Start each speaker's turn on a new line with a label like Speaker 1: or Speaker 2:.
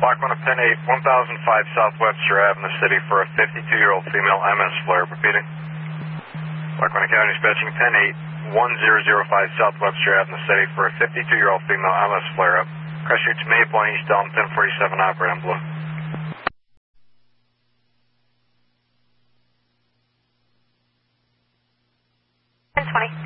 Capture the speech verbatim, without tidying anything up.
Speaker 1: Block one of ten eight, one thousand five South Webster Avenue, the city for a fifty-two-year-old female M S flare. Repeating. Lackawanna County dispatching ten eight, one thousand five South Webster Avenue, the city for a fifty-two-year-old female M S flare up. Crash shoots Maple on East Elm, ten forty-seven operator on blue.
Speaker 2: ten twenty.